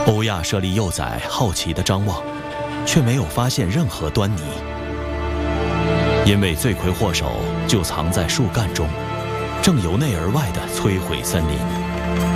欧亚舍利幼崽好奇地张望，却没有发现任何端倪，因为罪魁祸首就藏在树干中，正由内而外地摧毁森林。